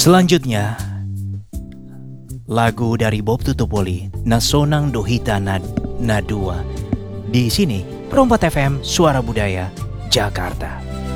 Selanjutnya, lagu dari Bob Tutupoli, Nasonang Dohita Nadua. Di sini, Perompak FM, Suara Budaya, Jakarta.